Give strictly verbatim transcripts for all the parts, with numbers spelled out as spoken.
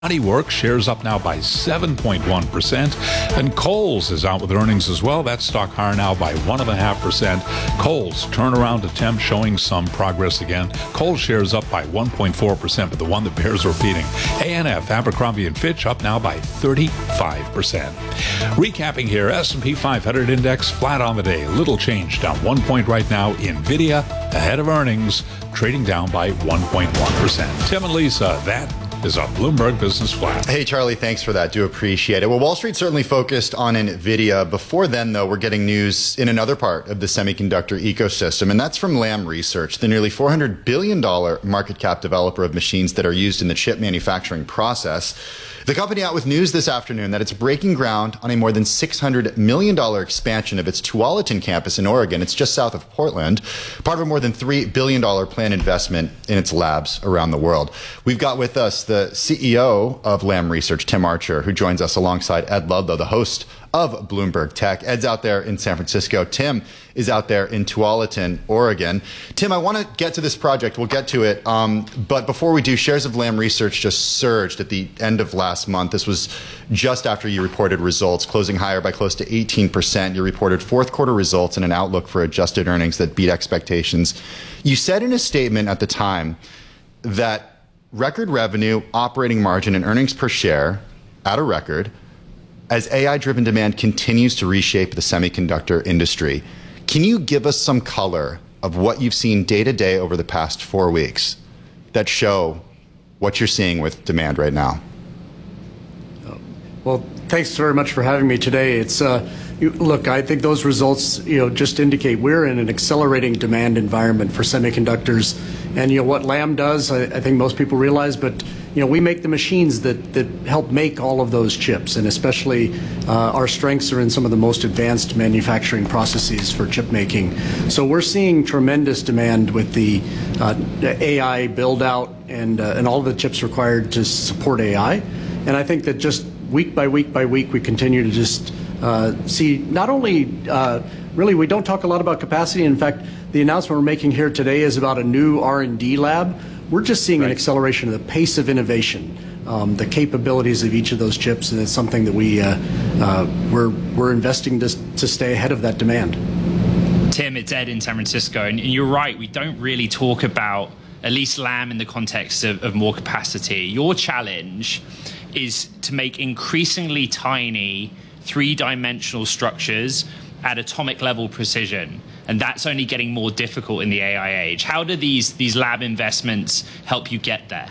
Work shares up now by seven point one percent, and Kohl's is out with earnings as well. That stock higher now by one point five percent. Kohl's turnaround attempt showing some progress again. Kohl's shares up by one point four percent, but the one that bears repeating. A N F, Abercrombie and Fitch, up now by thirty-five percent. Recapping here, S and P five hundred index flat on the day. Little change, down one point right now. NVIDIA ahead of earnings, trading down by one point one percent. Tim and Lisa, that is on Bloomberg Business Flash. Hey, Charlie, thanks for that. Do appreciate it. Well, Wall Street certainly focused on NVIDIA. Before then, though, we're getting news in another part of the semiconductor ecosystem, and that's from Lam Research, the nearly four hundred billion dollars market cap developer of machines that are used in the chip manufacturing process. The company out with news this afternoon that it's breaking ground on a more than six hundred million dollars expansion of its Tualatin campus in Oregon. It's just south of Portland, part of a more than three billion dollars planned investment in its labs around the world. We've got with us the C E O of Lam Research, Tim Archer, who joins us alongside Ed Ludlow, the host of Bloomberg Tech. Ed's out there in San Francisco. Tim is out there in Tualatin, Oregon. Tim, I want to get to this project. We'll get to it. Um, but before we do, shares of Lam Research just surged at the end of last month. This was just after you reported results, closing higher by close to eighteen percent. You reported fourth quarter results and an outlook for adjusted earnings that beat expectations. You said in a statement at the time that record revenue, operating margin, and earnings per share at a record as A I-driven demand continues to reshape the semiconductor industry. Can you give us some color of what you've seen day to day over the past four weeks that show what you're seeing with demand right now? Well, thanks very much for having me today. It's uh, you, look, I think those results, you know, just indicate we're in an accelerating demand environment for semiconductors. And you know what Lam does, I, I think most people realize, but you know, we make the machines that, that help make all of those chips, and especially uh, our strengths are in some of the most advanced manufacturing processes for chip making. So we're seeing tremendous demand with the uh, A I build out and uh, and all of the chips required to support A I. And I think that just week by week by week, we continue to just uh, see not only uh, really we don't talk a lot about capacity. In fact, the announcement we're making here today is about a new R and D lab. We're just seeing right. an acceleration of the pace of innovation, um, the capabilities of each of those chips, and it's something that we uh, uh, we're we're investing to to stay ahead of that demand. Tim, it's Ed in San Francisco, and you're right. We don't really talk about at least Lam in the context of, of more capacity. Your challenge is to make increasingly tiny three-dimensional structures at atomic level precision. And that's only getting more difficult in the A I age. How do these, these lab investments help you get there?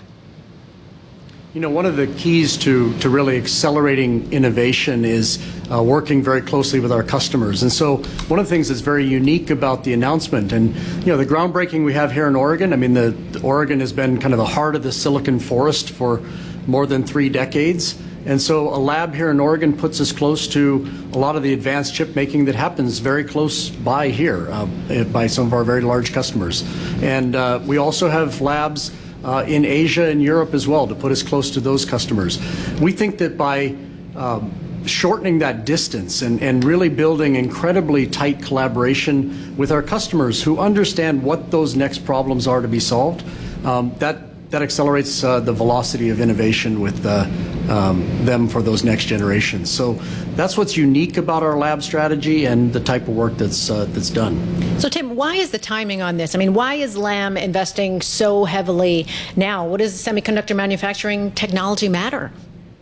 You know, one of the keys to, to really accelerating innovation is uh, working very closely with our customers. And so one of the things that's very unique about the announcement and, you know, the groundbreaking we have here in Oregon, I mean, the, the Oregon has been kind of the heart of the Silicon Forest for more than three decades. And so a lab here in Oregon puts us close to a lot of the advanced chip making that happens very close by here uh, by some of our very large customers. And uh, we also have labs uh, in Asia and Europe as well to put us close to those customers. We think that by um, shortening that distance and, and really building incredibly tight collaboration with our customers who understand what those next problems are to be solved, um, that that accelerates uh, the velocity of innovation with uh, um, them for those next generations. So that's what's unique about our lab strategy and the type of work that's uh, that's done. So Tim, why is the timing on this? I mean, why is Lam investing so heavily now? What does semiconductor manufacturing technology matter?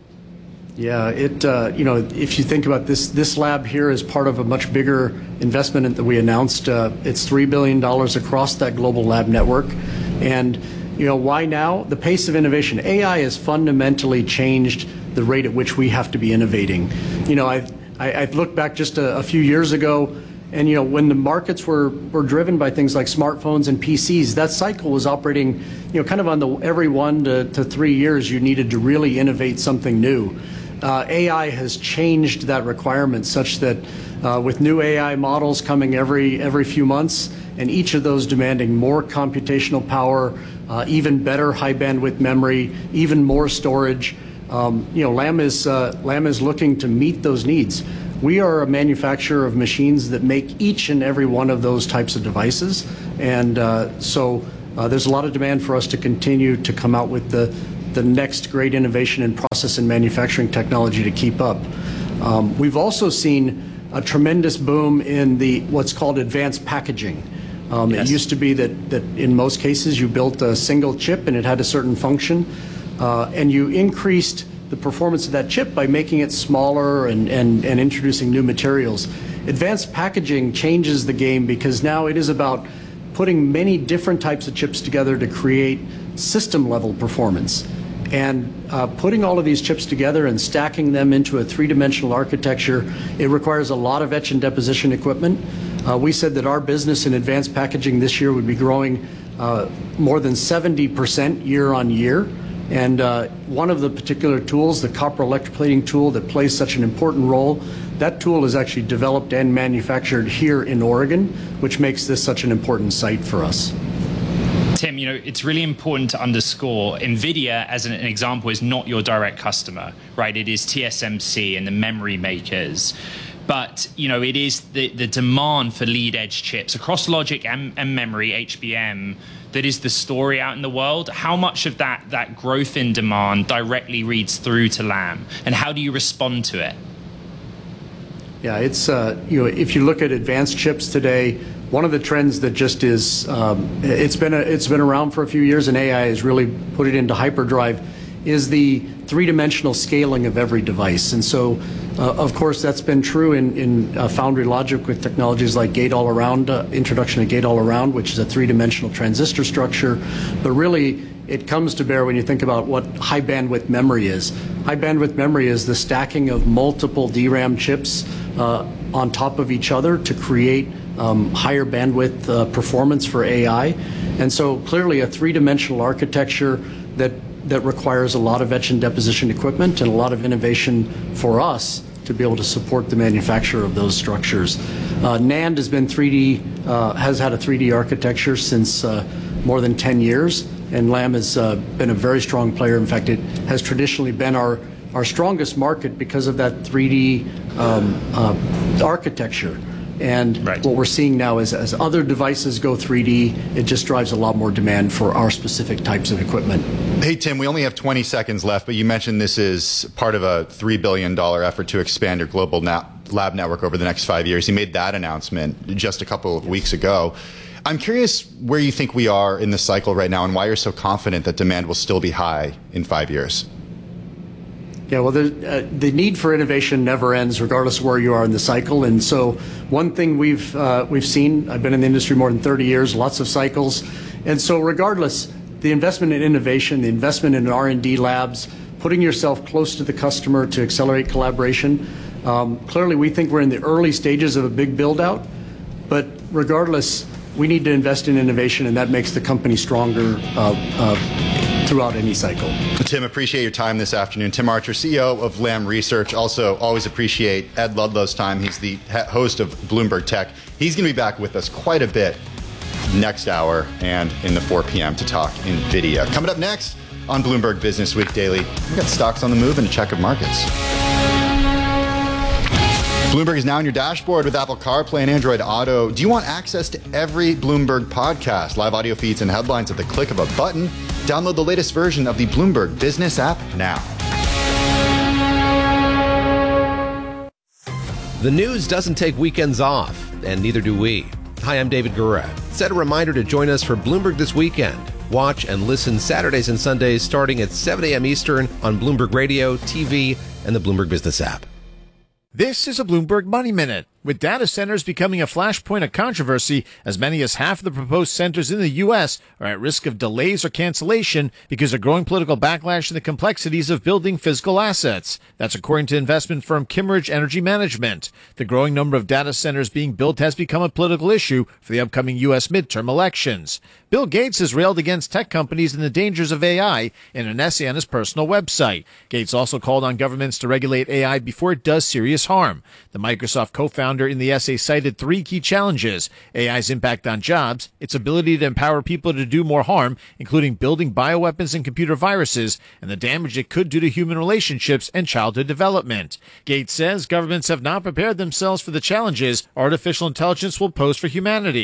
Yeah, it uh, you know, if you think about this, this lab here is part of a much bigger investment that we announced. Uh, it's three billion dollars across that global lab network, and you know, why now? The pace of innovation. A I has fundamentally changed the rate at which we have to be innovating. You know, I, I, I've looked back just a, a few years ago, and, you know, when the markets were, were driven by things like smartphones and P Cs, that cycle was operating, you know, kind of on the every one to, to three years you needed to really innovate something new. Uh, A I has changed that requirement such that uh, with new A I models coming every every few months, and each of those demanding more computational power, uh, even better high bandwidth memory, even more storage. Um, you know, Lam is uh, Lam is looking to meet those needs. We are a manufacturer of machines that make each and every one of those types of devices, and uh, so uh, there's a lot of demand for us to continue to come out with the the next great innovation in process and manufacturing technology to keep up. Um, we've also seen a tremendous boom in the what's called advanced packaging. Um, yes. It used to be that, that in most cases you built a single chip and it had a certain function, uh, and you increased the performance of that chip by making it smaller and, and, and introducing new materials. Advanced packaging changes the game because now it is about putting many different types of chips together to create system-level performance. And uh, putting all of these chips together and stacking them into a three-dimensional architecture, it requires a lot of etch and deposition equipment. Uh, we said that our business in advanced packaging this year would be growing uh, more than seventy percent year on year. And uh, one of the particular tools, the copper electroplating tool that plays such an important role, that tool is actually developed and manufactured here in Oregon, which makes this such an important site for us. Tim, you know, it's really important to underscore NVIDIA, as an, an example, is not your direct customer, right? It is T S M C and the memory makers. But, you know, it is the, the demand for lead-edge chips across logic and, and memory, H B M, that is the story out in the world. How much of that, that growth in demand directly reads through to Lam? And how do you respond to it? Yeah, it's, uh, you know, if you look at advanced chips today, one of the trends that just is, um, it's been a, it's been around for a few years, and A I has really put it into hyperdrive, is the three-dimensional scaling of every device. And so, uh, of course, that's been true in, in uh, foundry logic with technologies like gate-all-around, uh, introduction of gate-all-around, which is a three-dimensional transistor structure. But really, it comes to bear when you think about what high-bandwidth memory is. High-bandwidth memory is the stacking of multiple D RAM chips uh, on top of each other to create um, higher bandwidth uh, performance for A I. And so clearly a three-dimensional architecture that, that requires a lot of etch and deposition equipment and a lot of innovation for us to be able to support the manufacture of those structures. Uh, NAND has been three D, uh, has had a three D architecture since uh, more than ten years. And Lam has uh, been a very strong player. In fact, it has traditionally been our, our strongest market because of that three D um, uh, architecture. And right. What we're seeing now is as other devices go three D, it just drives a lot more demand for our specific types of equipment. Hey, Tim, we only have twenty seconds left, but you mentioned this is part of a three billion dollars effort to expand your global na- lab network over the next five years. You made that announcement just a couple of yes. weeks ago. I'm curious where you think we are in the cycle right now and why you're so confident that demand will still be high in five years. Yeah, well, the, uh, the need for innovation never ends, regardless of where you are in the cycle. And so, one thing we've uh, we've seen, I've been in the industry more than thirty years, lots of cycles, and so regardless, the investment in innovation, the investment in R and D labs, putting yourself close to the customer to accelerate collaboration. Um, clearly, we think we're in the early stages of a big build-out, but regardless, we need to invest in innovation, and that makes the company stronger uh, uh, throughout any cycle. Tim, appreciate your time this afternoon. Tim Archer, C E O of Lam Research. Also, always appreciate Ed Ludlow's time. He's the host of Bloomberg Tech. He's going to be back with us quite a bit next hour and in the four p.m. to talk NVIDIA. Coming up next on Bloomberg Business Week Daily, we've got stocks on the move and a check of markets. Bloomberg is now on your dashboard with Apple CarPlay and Android Auto. Do you want access to every Bloomberg podcast, live audio feeds, and headlines at the click of a button? Download the latest version of the Bloomberg Business app now. The news doesn't take weekends off, and neither do we. Hi, I'm David Gura. Set a reminder to join us for Bloomberg This Weekend. Watch and listen Saturdays and Sundays starting at seven a.m. Eastern on Bloomberg Radio, T V, and the Bloomberg Business app. This is a Bloomberg Money Minute. With data centers becoming a flashpoint of controversy, as many as half of the proposed centers in the U S are at risk of delays or cancellation because of growing political backlash and the complexities of building physical assets. That's according to investment firm Kimmeridge Energy Management. The growing number of data centers being built has become a political issue for the upcoming U S midterm elections. Bill Gates has railed against tech companies and the dangers of A I in an essay on his personal website. Gates also called on governments to regulate A I before it does serious harm. The Microsoft co-founder in the essay cited three key challenges: A I's impact on jobs, its ability to empower people to do more harm, including building bioweapons and computer viruses, and the damage it could do to human relationships and childhood development. Gates says governments have not prepared themselves for the challenges artificial intelligence will pose for humanity.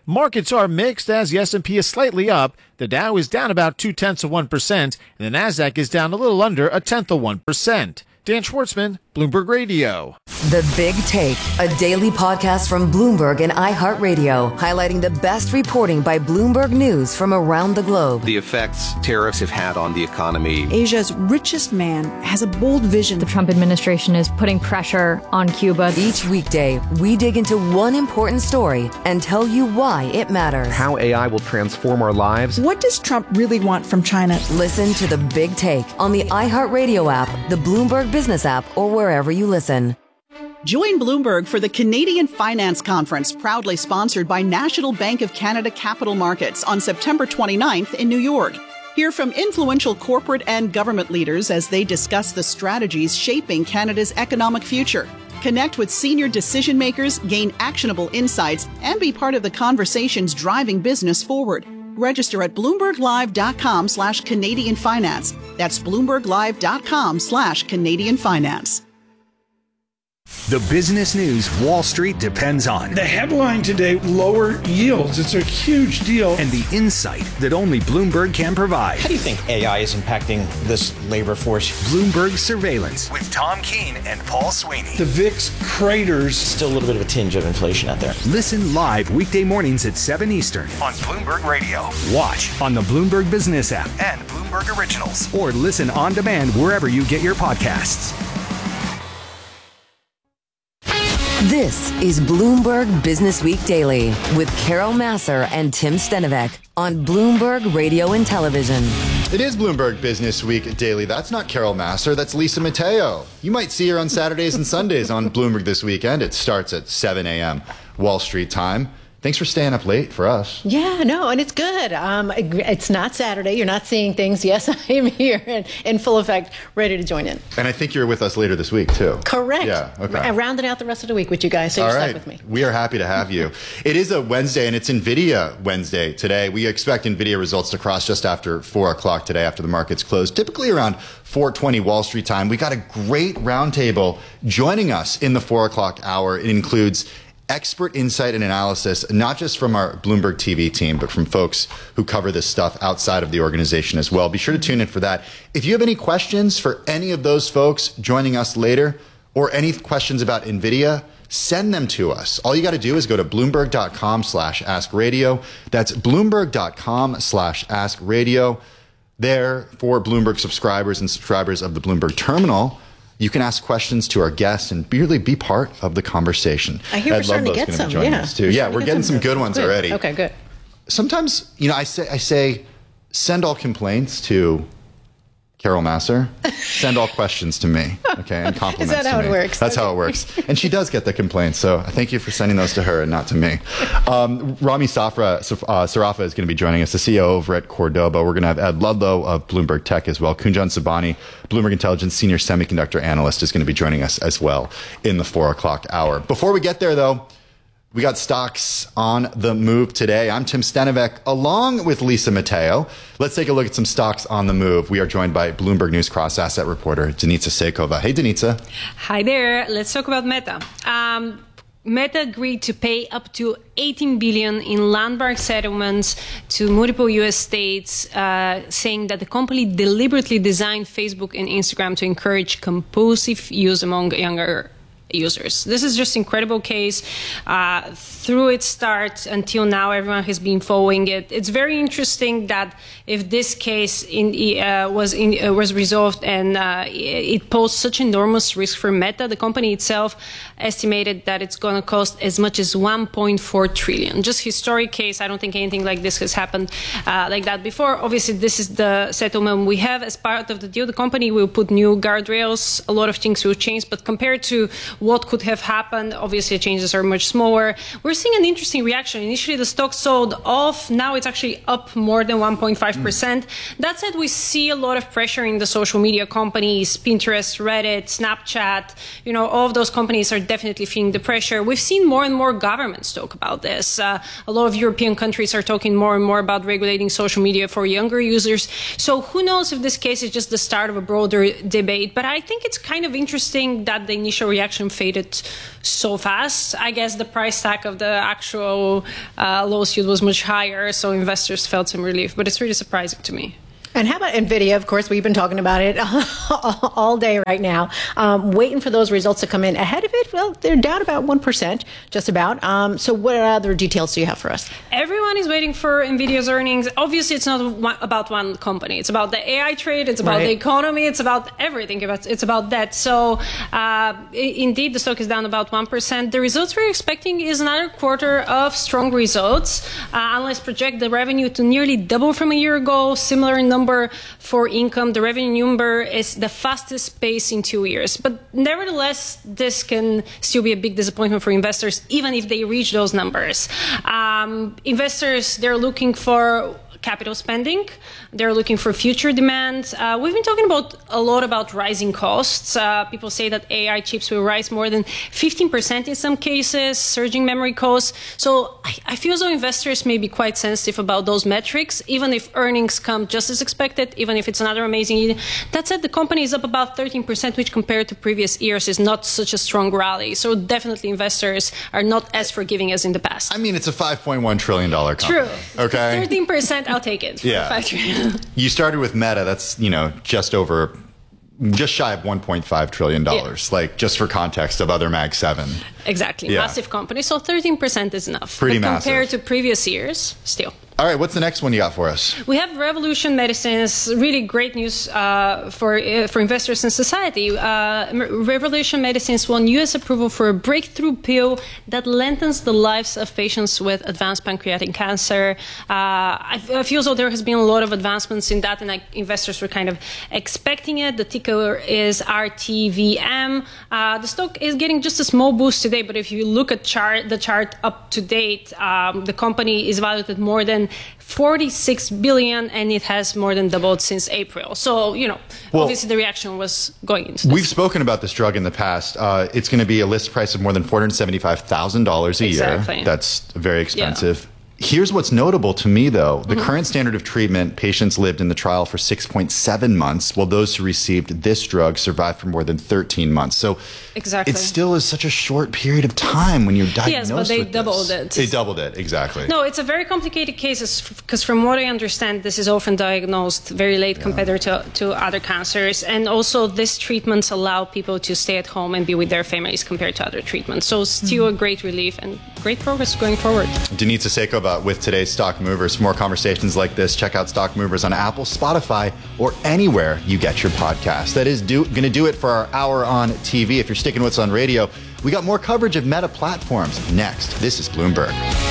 Markets are mixed as the S and P is slightly up, the Dow is down about two-tenths of one percent, and the NASDAQ is down a little under a tenth of one percent. Dan Schwartzman, Bloomberg Radio. The Big Take, a daily podcast from Bloomberg and iHeartRadio, highlighting the best reporting by Bloomberg News from around the globe. The effects tariffs have had on the economy. Asia's richest man has a bold vision. The Trump administration is putting pressure on Cuba. Each weekday, we dig into one important story and tell you why it matters. How A I will transform our lives. What does Trump really want from China? Listen to The Big Take on the iHeartRadio app, the Bloomberg Business app, or wherever you listen. Join Bloomberg for the Canadian Finance Conference, proudly sponsored by National Bank of Canada Capital Markets on September twenty-ninth in New York. Hear from influential corporate and government leaders as they discuss the strategies shaping Canada's economic future. Connect with senior decision makers, gain actionable insights, and be part of the conversations driving business forward. Register at bloomberglive.com slash Canadian Finance. That's bloomberglive.com slash Canadian Finance. The business news Wall Street depends on. The headline today, lower yields. It's a huge deal. And the insight that only Bloomberg can provide. How do you think A I is impacting this labor force? Bloomberg Surveillance with Tom Keene and Paul Sweeney. The V I X craters. Still a little bit of a tinge of inflation out there. Listen live weekday mornings at seven Eastern on Bloomberg Radio. Watch on the Bloomberg Business app and Bloomberg Originals. Or listen on demand wherever you get your podcasts. This is Bloomberg Business Week Daily with Carol Massar and Tim Stenovec on Bloomberg Radio and Television. It is Bloomberg Business Week Daily. That's not Carol Massar, that's Lisa Mateo. You might see her on Saturdays and Sundays on Bloomberg This Weekend. It starts at seven a.m. Wall Street time. Thanks for staying up late for us. Yeah, no, and it's good. Um, it's not Saturday. You're not seeing things. Yes, I am here in, in full effect, ready to join in. And I think you're with us later this week, too. Correct. Yeah, okay. I'm rounding out the rest of the week with you guys, so All you're right. stuck with me. We are happy to have you. It is a Wednesday, and it's NVIDIA Wednesday today. We expect NVIDIA results to cross just after four o'clock today after the markets close, typically around four twenty Wall Street time. We got a great roundtable joining us in the four o'clock hour. It includes expert insight and analysis, not just from our Bloomberg T V team, but from folks who cover this stuff outside of the organization as well. Be sure to tune in for that. If you have any questions for any of those folks joining us later, or any questions about NVIDIA, send them to us. All you got to do is go to bloomberg.com slash ask radio. That's bloomberg.com slash ask radio. There, for Bloomberg subscribers and subscribers of the Bloomberg Terminal, you can ask questions to our guests and really be part of the conversation. I hear Ed we're starting to Ludlow's get gonna some. be joining Yeah, us too. Yeah, we're getting some good ones good. already. Okay, good. Sometimes, you know, I say, I say, send all complaints to Carol Massar. Send all questions to me, okay, and compliments Is that how to it me. works? That's Okay. how it works. And she does get the complaints, so thank you for sending those to her and not to me. Um, Rami Safra, uh, Sarafa is going to be joining us, the C E O over at Cordoba. We're going to have Ed Ludlow of Bloomberg Tech as well. Kunjan Sabani, Bloomberg Intelligence Senior Semiconductor Analyst, is going to be joining us as well in the four o'clock hour. Before we get there, though, we got stocks on the move today. I'm Tim Stenovec, along with Lisa Mateo. Let's take a look at some stocks on the move. We are joined by Bloomberg News cross-asset reporter Denitsa Seikova. Hey, Denitsa. Hi there. Let's talk about Meta. Um, Meta agreed to pay up to eighteen billion dollars in landmark settlements to multiple U S states, uh, saying that the company deliberately designed Facebook and Instagram to encourage compulsive use among younger users. This is just incredible case. Uh, through its start until now, everyone has been following it. It's very interesting that if this case in, uh, was in, uh, was resolved and uh, it posed such enormous risk for Meta, the company itself estimated that it's going to cost as much as one point four trillion. Just historic case. I don't think anything like this has happened uh, like that before. Obviously, this is the settlement we have as part of the deal. The company will put new guardrails. A lot of things will change, but compared to what could have happened, obviously changes are much smaller. We're seeing an interesting reaction. Initially, the stock sold off. Now it's actually up more than one point five percent. Mm. That said, we see a lot of pressure in the social media companies, Pinterest, Reddit, Snapchat. You know, all of those companies are definitely feeling the pressure. We've seen more and more governments talk about this. Uh, a lot of European countries are talking more and more about regulating social media for younger users. So who knows if this case is just the start of a broader debate. But I think it's kind of interesting that the initial reaction valuation faded so fast. I guess the price tag of the actual uh, lawsuit was much higher, so investors felt some relief. But it's really surprising to me. And how about NVIDIA? Of course, we've been talking about it all day right now, um, waiting for those results to come in. Ahead of it, well, they're down about one percent, just about. Um, so what other details do you have for us? Everyone is waiting for NVIDIA's earnings. Obviously, it's not one, about one company. It's about the A I trade. It's about right. the economy. It's about everything. It's about that. So uh, indeed, the stock is down about one percent. The results we're expecting is another quarter of strong results. Uh, analysts project the revenue to nearly double from a year ago, similar in number for income. The revenue number is the fastest pace in two years. But nevertheless, this can still be a big disappointment for investors, even if they reach those numbers. Um, investors, they're looking for capital spending. They're looking for future demand. Uh, we've been talking about a lot about rising costs. Uh, people say that A I chips will rise more than fifteen percent in some cases, surging memory costs. So I, I feel as though investors may be quite sensitive about those metrics, even if earnings come just as expected, even if it's another amazing year. That said, the company is up about thirteen percent, which compared to previous years is not such a strong rally. So definitely investors are not as forgiving as in the past. I mean, it's a five point one trillion dollars company. True. Okay. thirteen percent, I'll take it. Yeah. You started with Meta. That's, you know, just over, just shy of one point five trillion dollars. Yeah. Like, just for context of other Mag seven. Exactly. Yeah. Massive company. So thirteen percent is enough. Pretty but massive. Compared to previous years, still. All right, what's the next one you got for us? We have Revolution Medicines. Really great news uh, for uh, for investors and society. Uh, Revolution Medicines won U S approval for a breakthrough pill that lengthens the lives of patients with advanced pancreatic cancer. Uh, I, I feel as though there has been a lot of advancements in that, and like, investors were kind of expecting it. The ticker is R T V M. Uh, the stock is getting just a small boost today, but if you look at chart, the chart up to date, um, the company is valued at more than forty-six billion, and it has more than doubled since April. So, you know, well, obviously the reaction was going into this. We've spoken about this drug in the past. Uh, it's going to be a list price of more than four hundred seventy-five thousand dollars a exactly. year. That's very expensive. Yeah. Here's what's notable to me, though. The mm-hmm. current standard of treatment, patients lived in the trial for six point seven months, while those who received this drug survived for more than thirteen months. So exactly. it still is such a short period of time when you're diagnosed Yes, but they with doubled this. it. They doubled it, exactly. No, it's a very complicated case because from what I understand, this is often diagnosed very late yeah. compared to, to other cancers. And also, these treatments allow people to stay at home and be with their families compared to other treatments. So still mm-hmm. a great relief and great progress going forward. Denise Sekova with today's Stock Movers. For more conversations like this, check out Stock Movers on Apple, Spotify, or anywhere you get your podcast. That is do, going to do it for our hour on T V. If you're sticking with us on radio, we got more coverage of Meta platforms next. This is Bloomberg.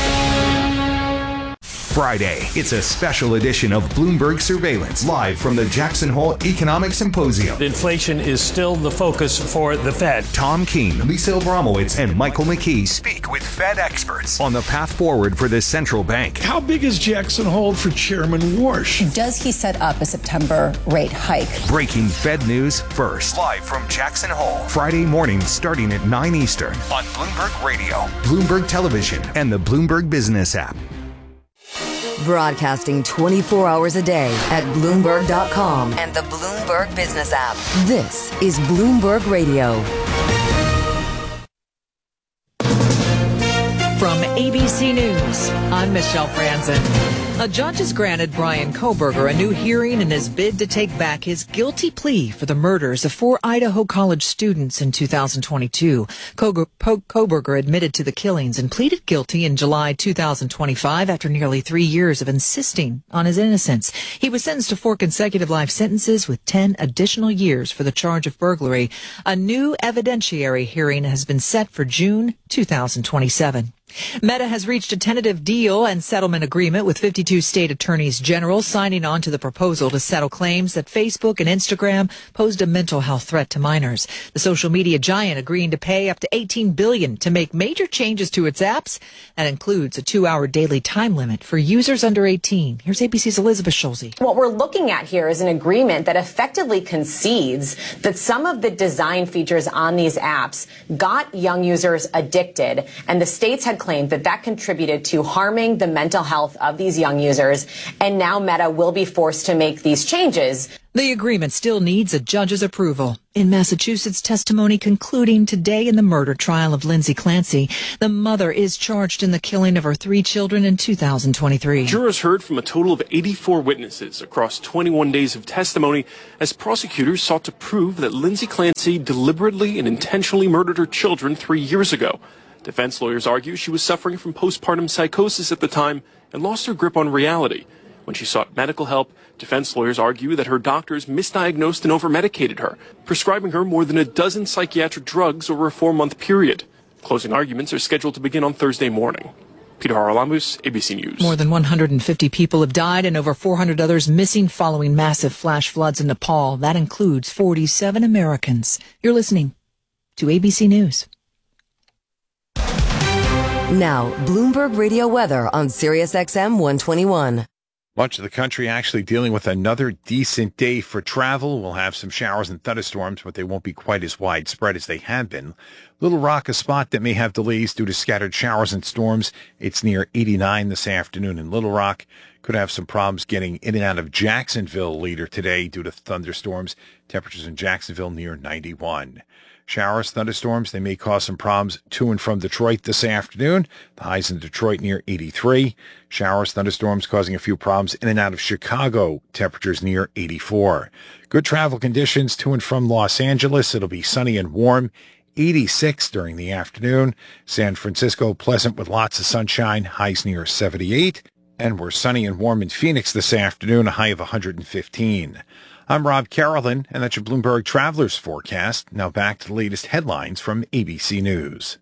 Friday, it's a special edition of Bloomberg Surveillance, live from the Jackson Hole Economic Symposium. Inflation is still the focus for the Fed. Tom Keene, Lisa Abramowitz, and Michael McKee speak with Fed experts on the path forward for the central bank. How big is Jackson Hole for Chairman Warsh? Does he set up a September rate hike? Breaking Fed news first. Live from Jackson Hole. Friday mornings starting at nine Eastern on Bloomberg Radio, Bloomberg Television, and the Bloomberg Business app. Broadcasting twenty-four hours a day at Bloomberg dot com and the Bloomberg Business app. This is Bloomberg Radio. From A B C News, I'm Michelle Franzen. A judge has granted Bryan Kohberger a new hearing in his bid to take back his guilty plea for the murders of four Idaho College students in two thousand twenty-two. Kohberger admitted to the killings and pleaded guilty in July two thousand twenty-five after nearly three years of insisting on his innocence. He was sentenced to four consecutive life sentences with ten additional years for the charge of burglary. A new evidentiary hearing has been set for June two thousand twenty-seven. Meta has reached a tentative deal and settlement agreement with fifty-two state attorneys general, signing on to the proposal to settle claims that Facebook and Instagram posed a mental health threat to minors. The social media giant agreeing to pay up to eighteen billion dollars to make major changes to its apps. That includes a two-hour daily time limit for users under eighteen. Here's A B C's Elizabeth Schulze. What we're looking at here is an agreement that effectively concedes that some of the design features on these apps got young users addicted, and the states had claimed that that contributed to harming the mental health of these young users, and now Meta will be forced to make these changes. The agreement still needs a judge's approval. In Massachusetts, testimony concluding today in the murder trial of Lindsay Clancy. The mother is charged in the killing of her three children in two thousand twenty-three. Jurors heard from a total of eighty-four witnesses across twenty-one days of testimony as prosecutors sought to prove that Lindsay Clancy deliberately and intentionally murdered her children three years ago. Defense lawyers argue she was suffering from postpartum psychosis at the time and lost her grip on reality. When she sought medical help, defense lawyers argue that her doctors misdiagnosed and overmedicated her, prescribing her more than a dozen psychiatric drugs over a four-month period. Closing arguments are scheduled to begin on Thursday morning. Peter Haralamus, A B C News. More than one hundred fifty people have died and over four hundred others missing following massive flash floods in Nepal. That includes forty-seven Americans. You're listening to A B C News. Now, Bloomberg Radio weather on Sirius X M one twenty-one. Much of the country actually dealing with another decent day for travel. We'll have some showers and thunderstorms, but they won't be quite as widespread as they have been. Little Rock, a spot that may have delays due to scattered showers and storms. It's near eighty-nine this afternoon in Little Rock. Could have some problems getting in and out of Jacksonville later today due to thunderstorms. Temperatures in Jacksonville near ninety-one. Showers, thunderstorms, they may cause some problems to and from Detroit this afternoon. The highs in Detroit near eighty-three. Showers, thunderstorms causing a few problems in and out of Chicago. Temperatures near eighty-four. Good travel conditions to and from Los Angeles. It'll be sunny and warm. eighty-six during the afternoon. San Francisco, pleasant with lots of sunshine. Highs near seventy-eight. And we're sunny and warm in Phoenix this afternoon. A high of one hundred fifteen. I'm Rob Carolyn, and that's your Bloomberg Travelers Forecast. Now back to the latest headlines from A B C News.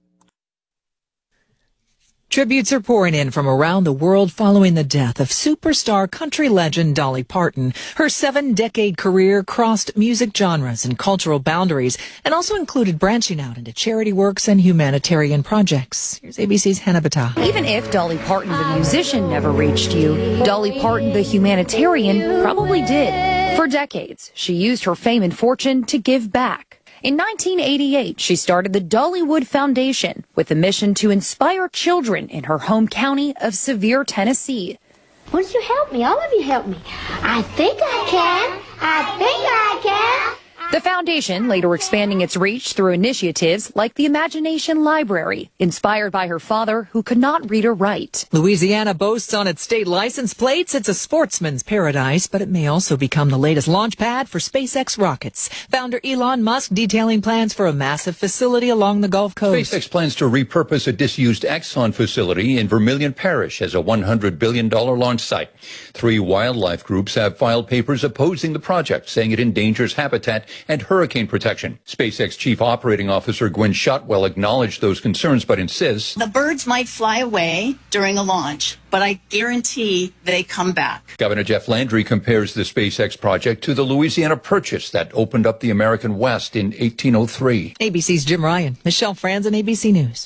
Tributes are pouring in from around the world following the death of superstar country legend Dolly Parton. Her seven-decade career crossed music genres and cultural boundaries and also included branching out into charity works and humanitarian projects. Here's A B C's Hannah Battah. Even if Dolly Parton, the musician, never reached you, Dolly Parton, the humanitarian, probably did. For decades, she used her fame and fortune to give back. In nineteen eighty-eight, she started the Dollywood Foundation with the mission to inspire children in her home county of Sevier, Tennessee. Won't you help me? All of you help me. I think I can. I think I can. The foundation later expanding its reach through initiatives like the Imagination Library, inspired by her father who could not read or write. Louisiana boasts on its state license plates it's a sportsman's paradise, but it may also become the latest launch pad for SpaceX rockets. Founder Elon Musk detailing plans for a massive facility along the Gulf Coast. SpaceX plans to repurpose a disused Exxon facility in Vermilion Parish as a one hundred billion dollars launch site. Three wildlife groups have filed papers opposing the project, saying it endangers habitat and hurricane protection. SpaceX Chief Operating Officer Gwen Shotwell acknowledged those concerns, but insists the birds might fly away during a launch, but I guarantee they come back. Governor Jeff Landry compares the SpaceX project to the Louisiana Purchase that opened up the American West in eighteen oh three. A B C's Jim Ryan, Michelle Franzen, A B C News.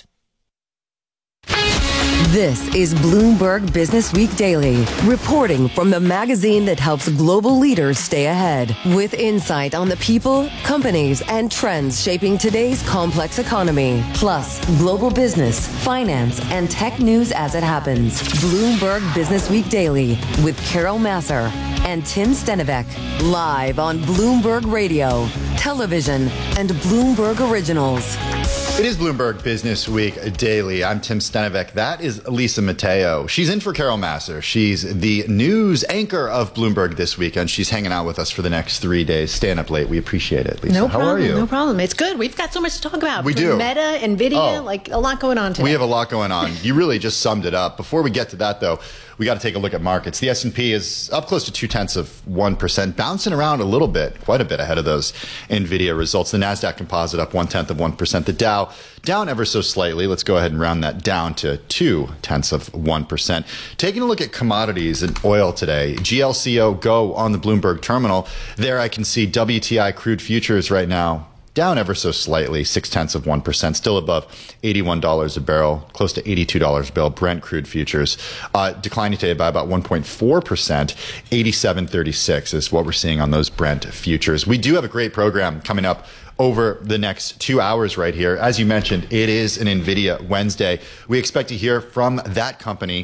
This is Bloomberg Business Week Daily, reporting from the magazine that helps global leaders stay ahead, with insight on the people, companies, and trends shaping today's complex economy, plus global business, finance, and tech news as it happens. Bloomberg Business Week Daily with Carol Massar and Tim Stenivek, live on Bloomberg Radio, television, and Bloomberg Originals. It is Bloomberg Business Week Daily. I'm Tim Stenivek. That is Lisa Mateo. She's in for Carol Massar. She's the news anchor of Bloomberg this weekend. She's hanging out with us for the next three days. Staying up late. We appreciate it, Lisa. No How problem, are you? No problem. It's good. We've got so much to talk about. We do. Meta, NVIDIA, Oh. like a lot going on today. We have a lot going on. You really just summed it up. Before we get to that, though, we got to take a look at markets. The S and P is up close to two-tenths of one percent, bouncing around a little bit, quite a bit ahead of those NVIDIA results. The NASDAQ composite up one-tenth of one percent. The Dow down ever so slightly. Let's go ahead and round that down to two-tenths of one percent. Taking a look at commodities and oil today, G L C O Go on the Bloomberg terminal. There I can see W T I crude futures right now down ever so slightly, six-tenths of one percent, still above eighty-one dollars a barrel, close to eighty-two dollars a barrel. Brent crude futures uh, declining today by about one point four percent, eighty-seven thirty-six is what we're seeing on those Brent futures. We do have a great program coming up over the next two hours right here. As you mentioned, it is an NVIDIA Wednesday. We expect to hear from that company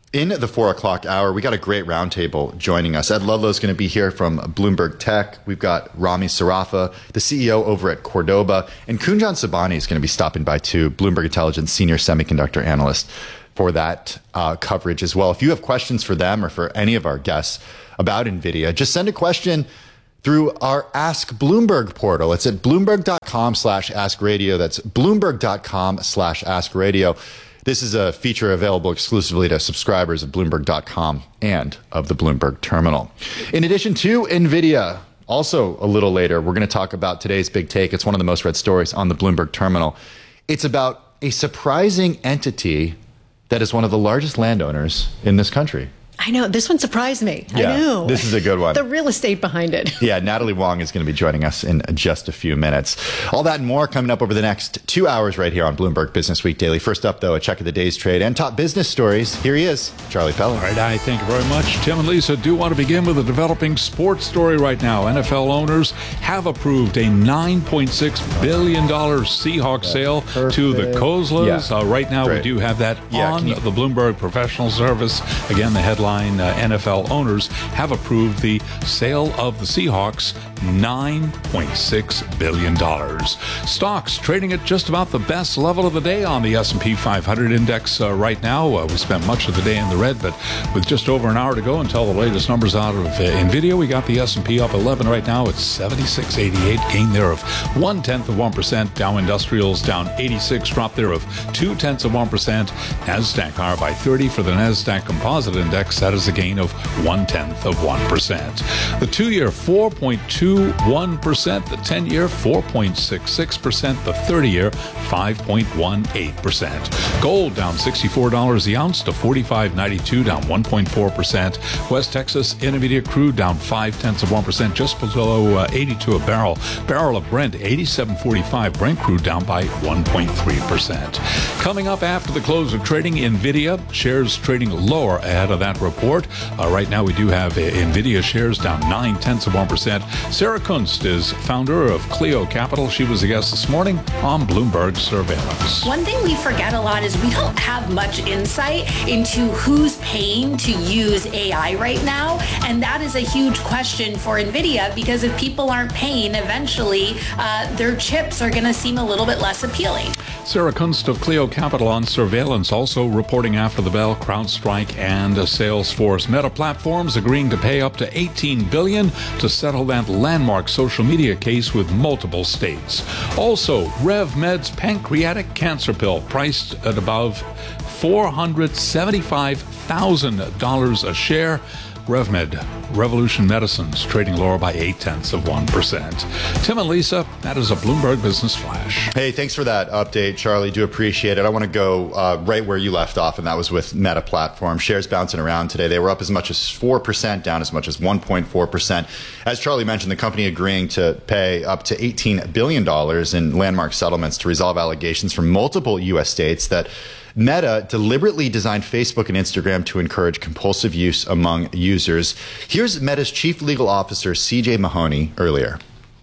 In the four o'clock hour, we got a great roundtable joining us. Ed Ludlow is going to be here from Bloomberg Tech. We've got Rami Sarafa, the C E O over at Cordoba, and Kunjan Sabani is going to be stopping by too, Bloomberg Intelligence senior semiconductor analyst, for that uh, coverage as well. If you have questions for them or for any of our guests about NVIDIA, just send a question through our Ask Bloomberg portal. It's at bloomberg.com slash ask radio. That's bloomberg.com slash ask radio. This is a feature available exclusively to subscribers of Bloomberg dot com and of the Bloomberg terminal. In addition to NVIDIA, also a little later, we're going to talk about today's big take. It's one of the most read stories on the Bloomberg terminal. It's about a surprising entity that is one of the largest landowners in this country. I know. This one surprised me. Yeah, I know. This is a good one. The real estate behind it. Yeah, Natalie Wong is going to be joining us in just a few minutes. All that and more coming up over the next two hours right here on Bloomberg Business Week Daily. First up, though, a check of the day's trade and top business stories. Here he is, Charlie Pelley. All right, I thank you very much. Tim and Lisa do want to begin with a developing sports story right now. N F L owners have approved a nine point six billion dollars Seahawks sale perfect. to the Kozlas. Yeah. Uh, right now, Great. we do have that yeah, on you- the Bloomberg Professional Service. Again, the headline, uh, N F L owners have approved the sale of the Seahawks, nine point six billion dollars. Stocks trading at just about the best level of the day on the S and P five hundred index uh, right now. Uh, we spent much of the day in the red, but with just over an hour to go until the latest numbers out of uh, NVIDIA, we got the S and P up eleven right now. It's seventy-six eighty-eight, gain there of one-tenth of one percent. Dow Industrials down eighty-six, drop there of two-tenths of one percent. NASDAQ higher by thirty for the NASDAQ Composite Index. That is a gain of one-tenth of one percent. The two-year, four point two one percent. The ten-year, four point six six percent. The thirty-year, five point one eight percent. Gold down sixty-four dollars the ounce to forty-five ninety-two, down one point four percent. West Texas Intermediate crude down five-tenths of one percent, just below uh, eighty-two a barrel. Barrel of Brent, eighty-seven forty-five. Brent crude down by one point three percent. Coming up after the close of trading, NVIDIA shares trading lower ahead of that report. Uh, right now, we do have uh, NVIDIA shares down nine-tenths of one percent. Sarah Kunst is founder of Clio Capital. She was a guest this morning on Bloomberg Surveillance. One thing we forget a lot is we don't have much insight into who's paying to use A I right now. And that is a huge question for NVIDIA, because if people aren't paying, eventually uh, their chips are going to seem a little bit less appealing. Sarah Kunst of Clio Capital on Surveillance, also reporting after the bell. CrowdStrike and Salesforce. Meta Platforms agreeing to pay up to eighteen billion dollars to settle that landmark social media case with multiple states. Also, RevMed's pancreatic cancer pill priced at above four hundred seventy-five thousand dollars a share. RevMed, Revolution Medicines, trading lower by eight-tenths of one percent. Tim and Lisa, that is a Bloomberg Business Flash. Hey, thanks for that update, Charlie. Do appreciate it. I want to go uh, right where you left off, and that was with Meta Platforms. Shares bouncing around today. They were up as much as four percent, down as much as one point four percent. As Charlie mentioned, the company agreeing to pay up to eighteen billion dollars in landmark settlements to resolve allegations from multiple U S states that Meta deliberately designed Facebook and Instagram to encourage compulsive use among users. Here's Meta's chief legal officer, C J Mahoney, earlier.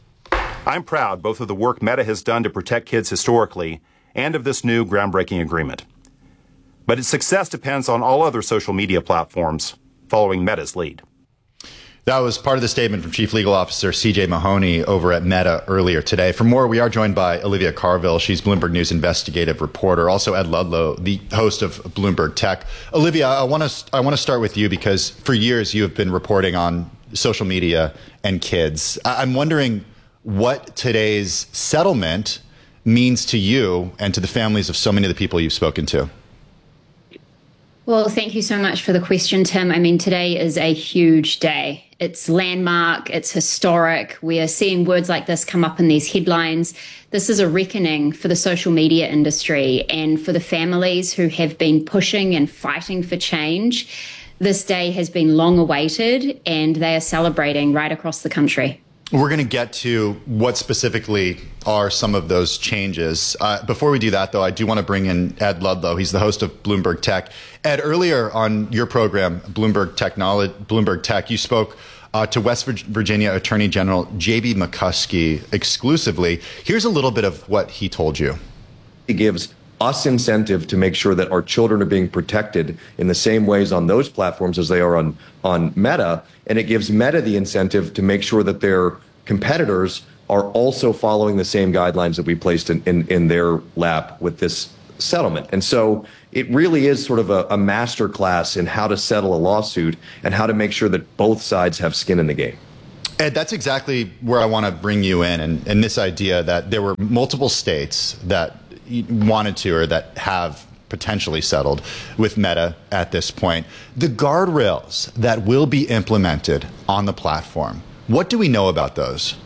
I'm proud both of the work Meta has done to protect kids historically and of this new groundbreaking agreement. But its success depends on all other social media platforms following Meta's lead. That was part of the statement from Chief Legal Officer C J Mahoney over at Meta earlier today. For more, we are joined by Olivia Carville. She's Bloomberg News investigative reporter. Also, Ed Ludlow, the host of Bloomberg Tech. Olivia, I want to I want to start with you because for years you have been reporting on social media and kids. I'm wondering what today's settlement means to you and to the families of so many of the people you've spoken to. Well, thank you so much for the question, Tim. I mean, today is a huge day. It's landmark, it's historic. We are seeing words like this come up in these headlines. This is a reckoning for the social media industry and for the families who have been pushing and fighting for change. This day has been long awaited, and they are celebrating right across the country. We're going to get to what specifically are some of those changes. Uh, before we do that, though, I do want to bring in Ed Ludlow. He's the host of Bloomberg Tech. Ed, earlier on your program, Bloomberg Technology, Bloomberg Tech, you spoke uh, to West Virginia Attorney General J B McCuskey exclusively. Here's a little bit of what he told you. He gives us incentive to make sure that our children are being protected in the same ways on those platforms as they are on, on Meta. And it gives Meta the incentive to make sure that their competitors are also following the same guidelines that we placed in, in, in their lap with this settlement. And so it really is sort of a, a master class in how to settle a lawsuit and how to make sure that both sides have skin in the game. Ed, that's exactly where I want to bring you in, and, and this idea that there were multiple states that wanted to or that have potentially settled with Meta at this point. The guardrails that will be implemented on the platform, what do we know about those?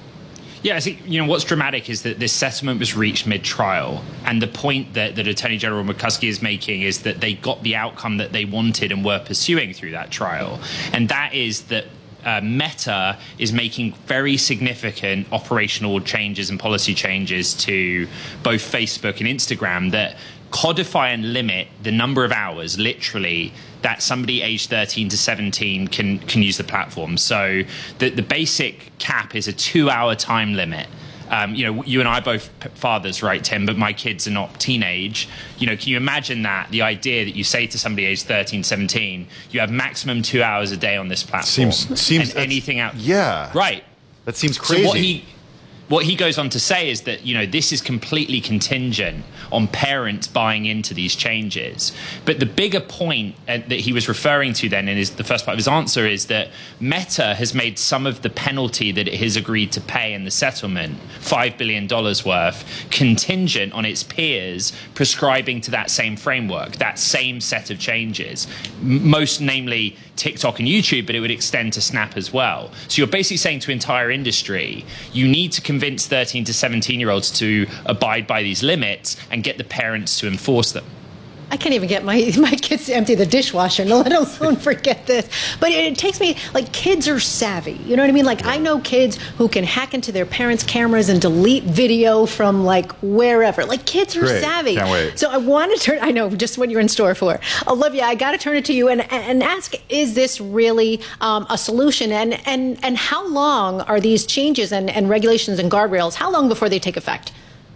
Yeah, I think, you know, what's dramatic is that this settlement was reached mid-trial, and the point that, that Attorney General McCuskey is making is that they got the outcome that they wanted and were pursuing through that trial, and that is that Uh, Meta is making very significant operational changes and policy changes to both Facebook and Instagram that codify and limit the number of hours, literally, that somebody aged thirteen to seventeen can can use the platform. So the, the basic cap is a two-hour time limit. Um, you know, you and I are both fathers, right, Tim? But my kids are not teenage. You know, can you imagine that? The idea that you say to somebody aged thirteen, seventeen, you have maximum two hours a day on this platform. Seems, seems and anything out. Yeah. Right. That seems crazy. So what he, what he goes on to say is that, you know, this is completely contingent on parents buying into these changes. But the bigger point uh, that he was referring to then in his, the first part of his answer is that Meta has made some of the penalty that it has agreed to pay in the settlement, five billion dollars worth, contingent on its peers prescribing to that same framework, that same set of changes, M- most namely TikTok and YouTube, but it would extend to Snap as well. So you're basically saying to entire industry, you need to convince thirteen to seventeen year olds to abide by these limits and get the parents to enforce them. I can't even get my, my kids to empty the dishwasher, let alone forget this. But it, it takes me, like, kids are savvy. You know what I mean? Like, I know kids who can hack into their parents' cameras and delete video from, like, wherever. Like, kids are Great. savvy. Can't wait. So I want to turn, I know, just what you're in store for. Olivia, I got to turn it to you and, and ask, is this really um, a solution? And, and, and how long are these changes and, and regulations and guardrails, how long before they take effect?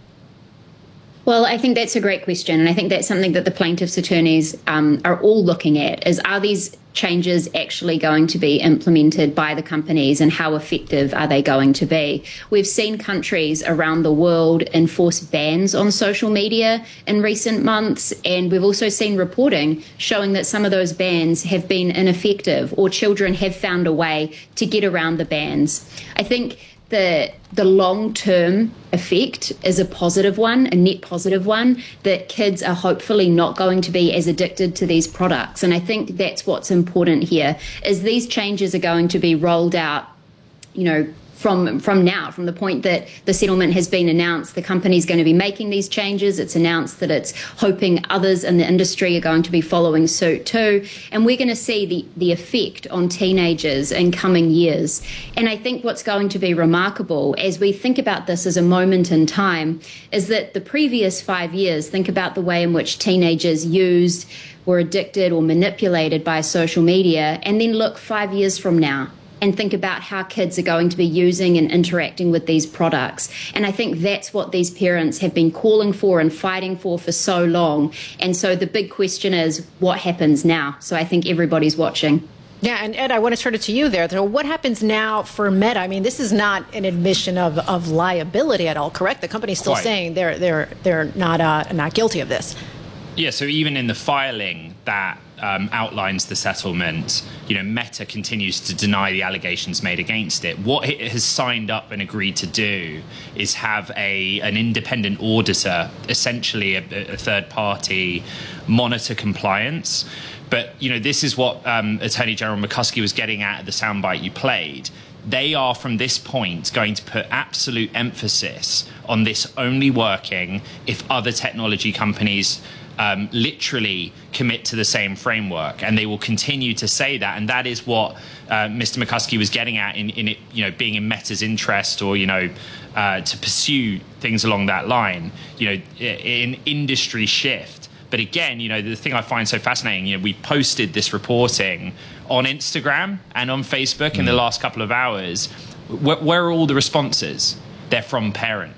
Well, I think that's a great question. And I think that's something that the plaintiffs' attorneys um, are all looking at, is are these changes actually going to be implemented by the companies, and how effective are they going to be? We've seen countries around the world enforce bans on social media in recent months, and we've also seen reporting showing that some of those bans have been ineffective, or children have found a way to get around the bans. I think the the long-term effect is a positive one, a net positive one, that kids are hopefully not going to be as addicted to these products. And I think that's what's important here, is these changes are going to be rolled out, you know, from from now, from the point that the settlement has been announced. The company's going to be making these changes. It's announced that it's hoping others in the industry are going to be following suit too. And we're going to see the, the effect on teenagers in coming years. And I think what's going to be remarkable as we think about this as a moment in time is that the previous five years, think about the way in which teenagers used, were addicted or manipulated by social media, and then look five years from now and think about how kids are going to be using and interacting with these products. And I think that's what these parents have been calling for and fighting for for so long. And so the big question is, what happens now? So I think everybody's watching. Yeah, and Ed, I want to turn it to you there. So what happens now for Meta? I mean, this is not an admission of, of liability at all, correct? The company's still Quite. saying they're they're they're not uh, not guilty of this. Yeah, so even in the filing that um, outlines the settlement, you know, Meta continues to deny the allegations made against it. What it has signed up and agreed to do is have a an independent auditor, essentially a, a third party, monitor compliance. But, you know, this is what um, Attorney General McCuskey was getting at at the soundbite you played. They are, from this point, going to put absolute emphasis on this only working if other technology companies um, literally commit to the same framework, and they will continue to say that. And that is what uh, Mister McCuskey was getting at in, in it, you know, being in Meta's interest, or, you know, uh, to pursue things along that line, you know, in industry shift. But again, you know, the thing I find so fascinating, you know, we posted this reporting on Instagram and on Facebook mm. in the last couple of hours. Where, where are all the responses? They're from parents.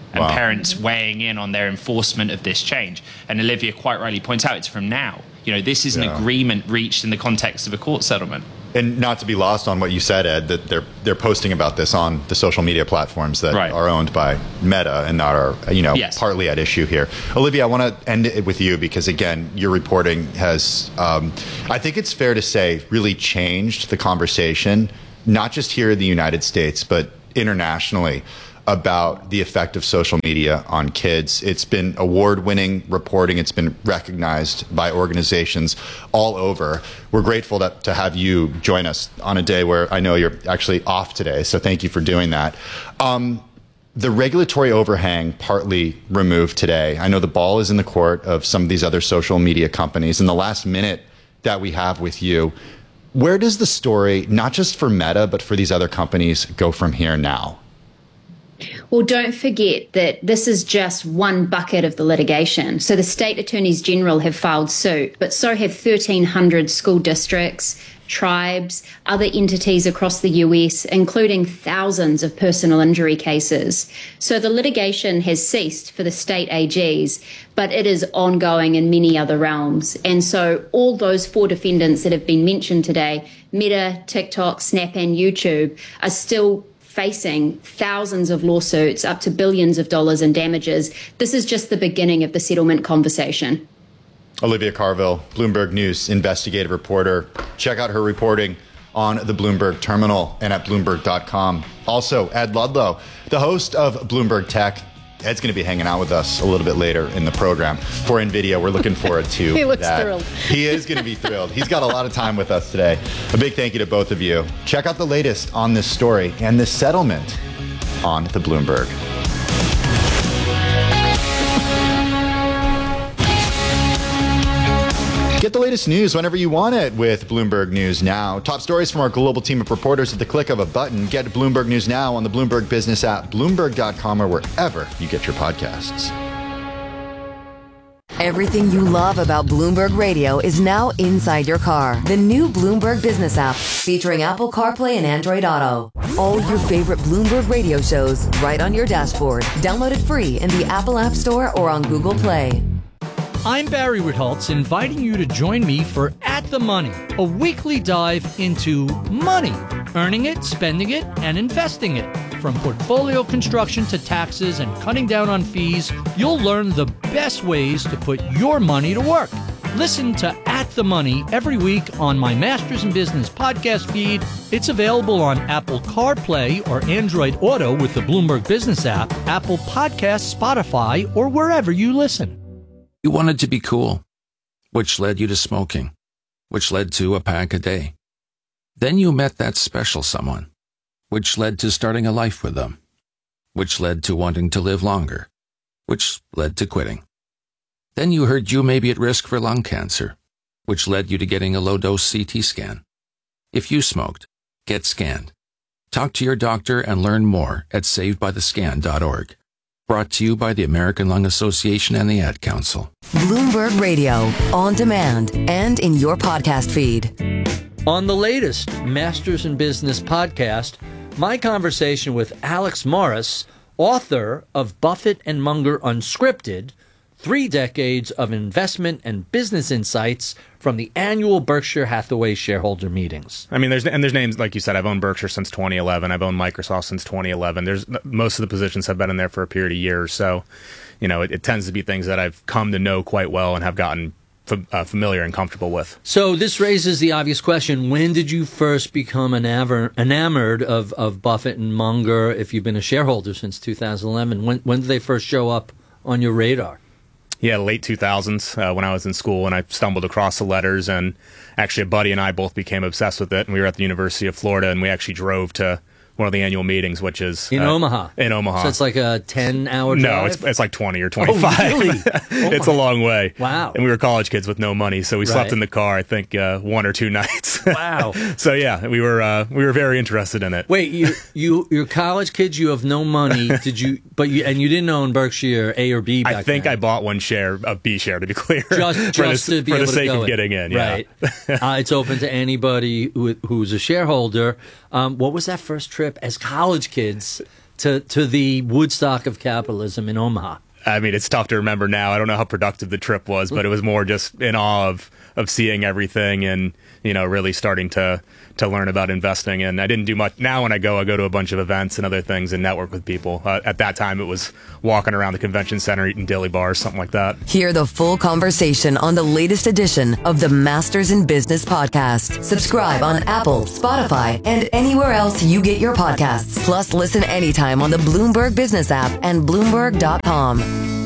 and Wow. parents weighing in on their enforcement of this change. And Olivia quite rightly points out it's from now. You know, this is an Yeah. agreement reached in the context of a court settlement. And not to be lost on what you said, Ed, that they're they're posting about this on the social media platforms that Right. are owned by Meta and not are, you know, Yes. partly at issue here. Olivia, I want to end it with you because, again, your reporting has, um, I think it's fair to say, really changed the conversation, not just here in the United States, but internationally, about the effect of social media on kids. It's been award-winning reporting. It's been recognized by organizations all over. We're grateful to, to have you join us on a day where I know you're actually off today, so thank you for doing that. Um, the regulatory overhang partly removed today. I know the ball is in the court of some of these other social media companies. In the last minute that we have with you, where does the story, not just for Meta, but for these other companies, go from here now? Well, don't forget that this is just one bucket of the litigation. So the state attorneys general have filed suit, but so have thirteen hundred school districts, tribes, other entities across the U S, including thousands of personal injury cases. So the litigation has ceased for the state A Gs, but it is ongoing in many other realms. And so all those four defendants that have been mentioned today, Meta, TikTok, Snap, and YouTube, are still facing thousands of lawsuits, up to billions of dollars in damages. This is just the beginning of the settlement conversation. Olivia Carville, Bloomberg News investigative reporter. Check out her reporting on the Bloomberg terminal and at bloomberg dot com. Also, Ed Ludlow, the host of Bloomberg Tech. Ed's going to be hanging out with us a little bit later in the program for NVIDIA. We're looking forward to He looks that. thrilled. He is going to be thrilled. He's got a lot of time with us today. A big thank you to both of you. Check out the latest on this story and this settlement on the Bloomberg. Get the latest news whenever you want it with Bloomberg News Now. Top stories from our global team of reporters at the click of a button. Get Bloomberg News Now on the Bloomberg Business app, bloomberg dot com, or wherever you get your podcasts. Everything you love about Bloomberg Radio is now inside your car. The new Bloomberg Business app, featuring Apple CarPlay and Android Auto. All your favorite Bloomberg Radio shows right on your dashboard. Download it free in the Apple App Store or on Google Play. I'm Barry Ritholtz, inviting you to join me for At the Money, a weekly dive into money, earning it, spending it, and investing it. From portfolio construction to taxes and cutting down on fees, you'll learn the best ways to put your money to work. Listen to At the Money every week on my Masters in Business podcast feed. It's available on Apple CarPlay or Android Auto with the Bloomberg Business app, Apple Podcasts, Spotify, or wherever you listen. You wanted to be cool, which led you to smoking, which led to a pack a day. Then you met that special someone, which led to starting a life with them, which led to wanting to live longer, which led to quitting. Then you heard you may be at risk for lung cancer, which led you to getting a low-dose C T scan. If you smoked, get scanned. Talk to your doctor and learn more at saved by the scan dot org. Brought to you by the American Lung Association and the Ad Council. Bloomberg Radio, on demand and in your podcast feed. On the latest Masters in Business podcast, my conversation with Alex Morris, author of Buffett and Munger Unscripted, Three Decades of Investment and Business Insights from the annual Berkshire Hathaway shareholder meetings. I mean, there's and there's names, like you said, I've owned Berkshire since twenty eleven. I've owned Microsoft since twenty eleven. There's most of the positions have been in there for a period of years. So, you know, it, it tends to be things that I've come to know quite well and have gotten f- uh, familiar and comfortable with. So this raises the obvious question. When did you first become enamored, enamored of, of Buffett and Munger, if you've been a shareholder since two thousand eleven? When, when did they first show up on your radar? Yeah, late two thousands uh, when I was in school, and I stumbled across the letters, and actually a buddy and I both became obsessed with it, and we were at the University of Florida, and we actually drove to one of the annual meetings, which is in uh, Omaha. In Omaha. So it's like a ten-hour drive? No, it's, it's like twenty or twenty-five. Oh, really? Oh, it's a long way. Wow. And we were college kids with no money, so we Right. slept in the car, I think, uh, one or two nights. Wow. So yeah, we were uh, we were very interested in it. Wait, you you you're college kids. You have no money. Did you? But you and you didn't own Berkshire A or B back I think then. I bought one share, a B share, to be clear, Just, for just the, to be for able the to sake go of in. getting in. Yeah. Right. uh, it's open to anybody who, who's a shareholder. Um, what was that first trip as college kids to, to the Woodstock of capitalism in Omaha? I mean, it's tough to remember now. I don't know how productive the trip was, but it was more just in awe of, of seeing everything and, you know, really starting to, to learn about investing. And I didn't do much. Now when I go, I go to a bunch of events and other things and network with people. Uh, at that time, it was walking around the convention center, eating dilly bars, something like that. Hear the full conversation on the latest edition of the Masters in Business podcast. Subscribe on Apple, Spotify, and anywhere else you get your podcasts. Plus, listen anytime on the Bloomberg Business app and Bloomberg dot com.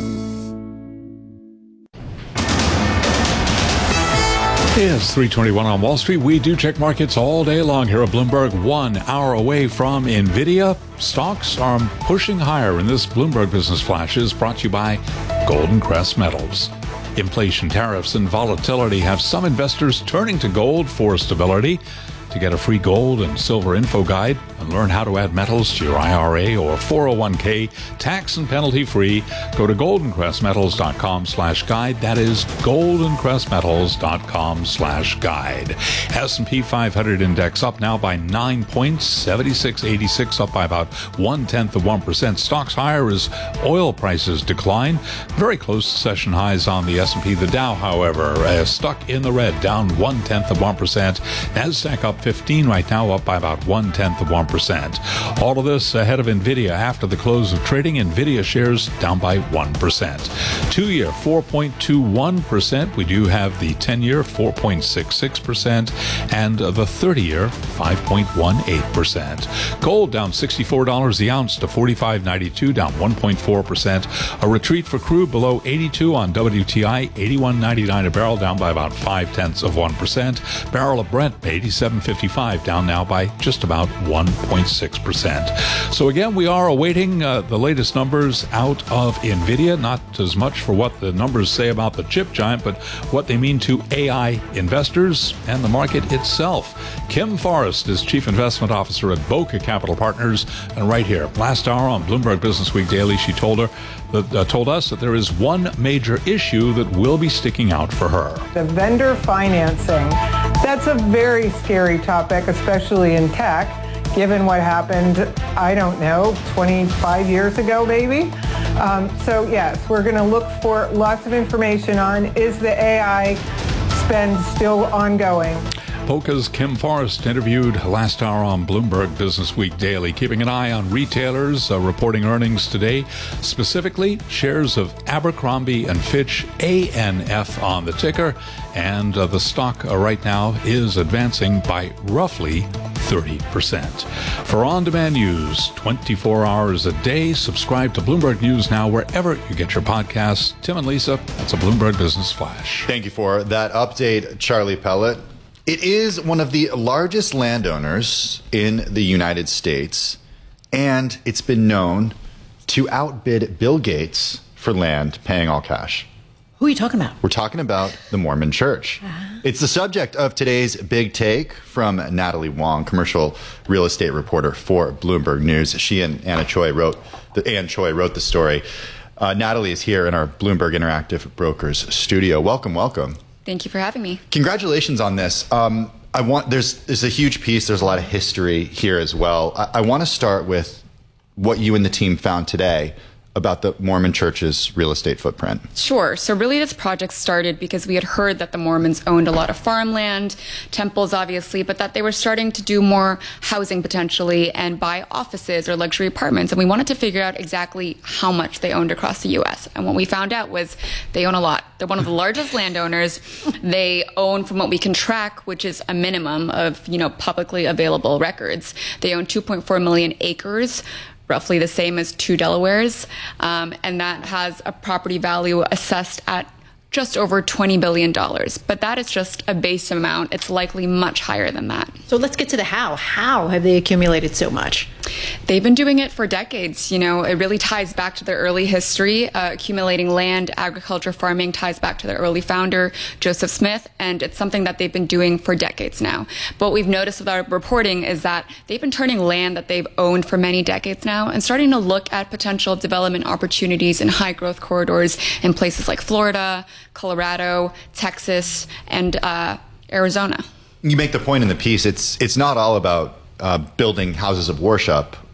It's three twenty-one on Wall Street. We do check markets all day long here at Bloomberg, one hour away from NVIDIA. Stocks are pushing higher, and this Bloomberg Business Flash is brought to you by Golden Crest Metals. Inflation, tariffs, and volatility have some investors turning to gold for stability. To get a free gold and silver info guide and learn how to add metals to your I R A or four oh one k tax and penalty free, go to golden crest metals dot com slash guide. That is golden crest metals dot com slash guide. S and P five hundred index up now by nine points, seventy-six eighty-six, up by about one-tenth of one percent. Stocks higher as oil prices decline. Very close to session highs on the S and P. The Dow, however, uh, stuck in the red, down one-tenth of one percent. NASDAQ up fifteen right now, up by about one-tenth of one percent. All of this ahead of NVIDIA after the close of trading. NVIDIA shares down by one percent. Two-year, four point two one percent. We do have the ten-year, four point six six percent, and the thirty-year, five point one eight percent. Gold down sixty-four dollars the ounce to forty-five ninety-two, down one point four percent. A retreat for crude below eighty-two on W T I, eighty-one ninety-nine a barrel, down by about five-tenths of one percent. Barrel of Brent, eighty-seven fifty-five, down now by just about one point six percent. So again, we are awaiting uh, the latest numbers out of NVIDIA, not as much for what the numbers say about the chip giant, but what they mean to A I investors and the market itself. Kim Forrest is Chief Investment Officer at Boca Capital Partners, and right here, last hour on Bloomberg Business Week Daily, she told her that, uh, told us that there is one major issue that will be sticking out for her. The vendor financing. That's a very scary topic, especially in tech, given what happened, I don't know, twenty-five years ago, maybe. Um, so yes, we're going to look for lots of information on, is the A I spend still ongoing? Boca's Kim Forrest interviewed last hour on Bloomberg Business Week Daily, keeping an eye on retailers uh, reporting earnings today, specifically shares of Abercrombie and Fitch, A N F on the ticker, and uh, the stock uh, right now is advancing by roughly thirty percent. For on-demand news, twenty-four hours a day, subscribe to Bloomberg News Now wherever you get your podcasts. Tim and Lisa, that's a Bloomberg Business Flash. Thank you for that update, Charlie Pellet. It is one of the largest landowners in the United States, and it's been known to outbid Bill Gates for land paying all cash. Who are you talking about? We're talking about the Mormon Church. Uh-huh. It's the subject of today's Big Take from Natalie Wong, commercial real estate reporter for Bloomberg News. She and Anna Choi wrote the Ann Choi wrote the story. Uh, Natalie is here in our Bloomberg Interactive Brokers studio. Welcome, welcome. Thank you for having me. Congratulations on this. Um, I want there's there's a huge piece. There's a lot of history here as well. I, I want to start with what you and the team found today about the Mormon Church's real estate footprint. Sure. So really this project started because we had heard that the Mormons owned a lot of farmland, temples obviously, but that they were starting to do more housing potentially and buy offices or luxury apartments. And we wanted to figure out exactly how much they owned across the U S. And what we found out was they own a lot. They're one of the largest landowners. They own, from what we can track, which is a minimum of, you know, publicly available records, they own two point four million acres, roughly the same as two Delawares, um, and that has a property value assessed at just over twenty billion dollars. But that is just a base amount. It's likely much higher than that. So let's get to the how. How have they accumulated so much? They've been doing it for decades. You know, it really ties back to their early history. Uh, accumulating land, agriculture, farming ties back to their early founder, Joseph Smith, and it's something that they've been doing for decades now. But what we've noticed with our reporting is that they've been turning land that they've owned for many decades now and starting to look at potential development opportunities in high growth corridors in places like Florida, Colorado, Texas, and uh, Arizona. You make the point in the piece, it's it's not all about uh, building houses of worship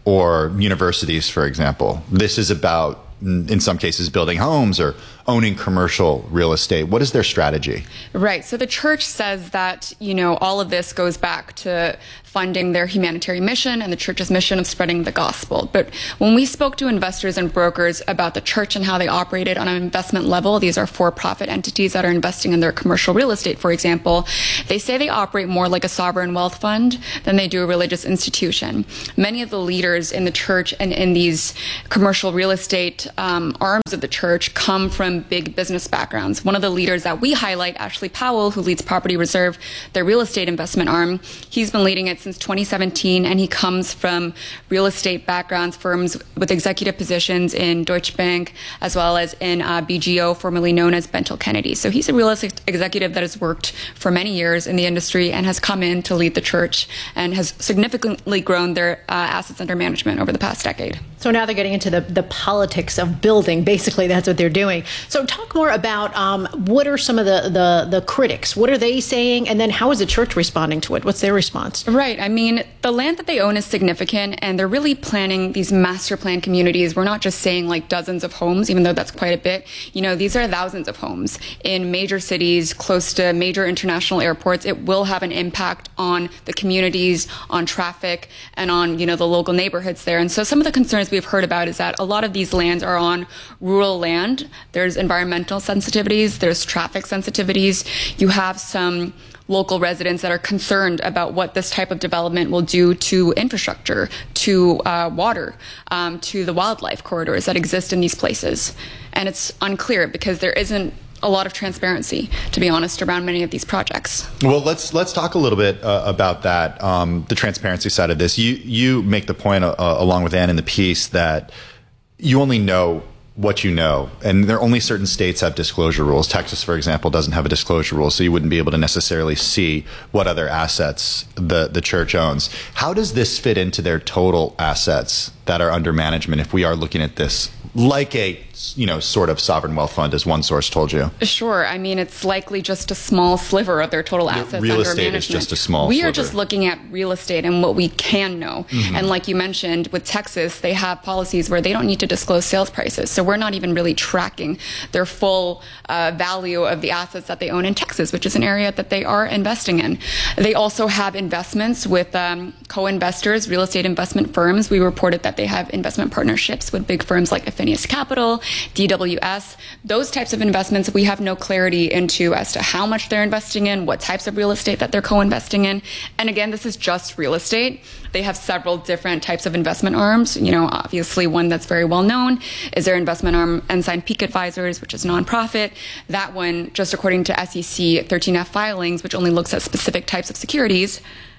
or universities, for example. This is about, in some cases, building homes or owning commercial real estate. What is their strategy? Right. So the church says that, you know, all of this goes back to funding their humanitarian mission and the church's mission of spreading the gospel. But when we spoke to investors and brokers about the church and how they operated on an investment level, these are for-profit entities that are investing in their commercial real estate, for example, they say they operate more like a sovereign wealth fund than they do a religious institution. Many of the leaders in the church and in these commercial real estate um, arms of the church come from big business backgrounds. One of the leaders that we highlight, Ashley Powell, who leads Property Reserve, their real estate investment arm, he's been leading it since twenty seventeen, and he comes from real estate backgrounds, firms with executive positions in Deutsche Bank, as well as in uh, B G O, formerly known as Bentel Kennedy. So he's a real estate executive that has worked for many years in the industry and has come in to lead the church and has significantly grown their uh, assets under management over the past decade. So now they're getting into the, the politics of building. Basically, that's what they're doing. So talk more about um, what are some of the, the, the critics? What are they saying? And then how is the church responding to it? What's their response? Right. I mean, the land that they own is significant, and they're really planning these master plan communities. We're not just saying like dozens of homes, even though that's quite a bit. You know, these are thousands of homes in major cities, close to major international airports. It will have an impact on the communities, on traffic, and on, you know, the local neighborhoods there. And so some of the concerns we've heard about is that a lot of these lands are on rural land. There's environmental sensitivities, there's traffic sensitivities. You have some local residents that are concerned about what this type of development will do to infrastructure, to uh, water, um, to the wildlife corridors that exist in these places. And it's unclear because there isn't a lot of transparency, to be honest, around many of these projects. Well, let's let's talk a little bit uh, about that, um, the transparency side of this. You you make the point, uh, along with Ann in the piece, that you only know what you know, and there are only certain states have disclosure rules. Texas, for example, doesn't have a disclosure rule, so you wouldn't be able to necessarily see what other assets the, the church owns. How does this fit into their total assets that are under management if we are looking at this like a, you know, sort of sovereign wealth fund, as one source told you? Sure. I mean, it's likely just a small sliver of their total assets under management. Real estate is just a small We sliver. are just looking at real estate and what we can know. Mm-hmm. And like you mentioned, with Texas, they have policies where they don't need to disclose sales prices. So we're not even really tracking their full uh, value of the assets that they own in Texas, which is an area that they are investing in. They also have investments with um, co-investors, real estate investment firms. We reported that they have investment partnerships with big firms like Affinius Capital, D W S. Those types of investments, we have no clarity into as to how much they're investing in, what types of real estate that they're co-investing in. And again, this is just real estate. They have several different types of investment arms. You know, obviously one that's very well known is their investment arm, Ensign Peak Advisors, which is nonprofit. That one, just according to S E C thirteen F filings, which only looks at specific types of securities,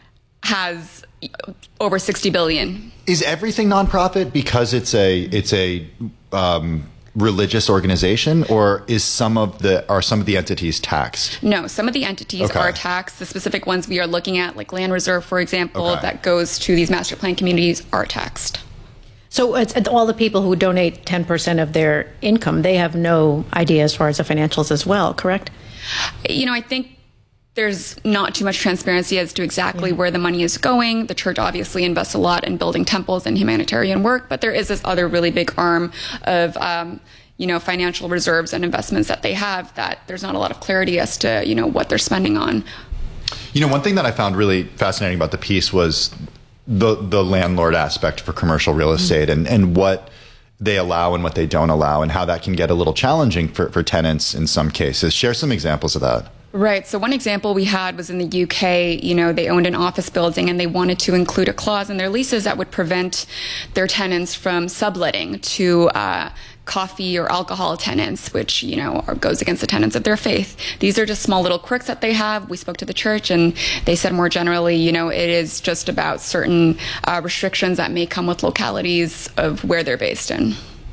has over sixty billion. Is everything nonprofit because it's a it's a um, religious organization, or is some of the are some of the entities taxed? No, some of the entities Okay. are taxed. The specific ones we are looking at, like Land Reserve, for example, Okay. that goes to these master plan communities, are taxed. So it's, it's all the people who donate ten percent of their income, they have no idea as far as the financials as well, correct? You know, I think there's not too much transparency as to exactly yeah. where the money is going. The church obviously invests a lot in building temples and humanitarian work, but there is this other really big arm of, um, you know, financial reserves and investments that they have that there's not a lot of clarity as to, you know, what they're spending on. You know, one thing that I found really fascinating about the piece was the the landlord aspect for commercial real estate mm-hmm. and, and what they allow and what they don't allow, and how that can get a little challenging for, for tenants in some cases. Share some examples of that. Right. So one example we had was in the U K. You know, they owned an office building and they wanted to include a clause in their leases that would prevent their tenants from subletting to uh, coffee or alcohol tenants, which, you know, are, goes against the tenets of their faith. These are just small little quirks that they have. We spoke to the church and they said more generally, you know, it is just about certain uh, restrictions that may come with localities of where they're based in.